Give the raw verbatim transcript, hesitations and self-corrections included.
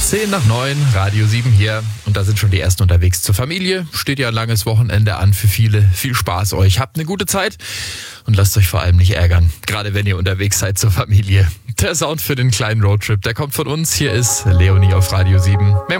zehn nach neun, Radio sieben hier. Und da sind schon die ersten unterwegs zur Familie. Steht ja ein langes Wochenende an für viele. Viel Spaß euch. Habt eine gute Zeit und lasst euch vor allem nicht ärgern. Gerade wenn ihr unterwegs seid zur Familie. Der Sound für den kleinen Roadtrip, der kommt von uns. Hier ist Leonie auf Radio sieben. Mehr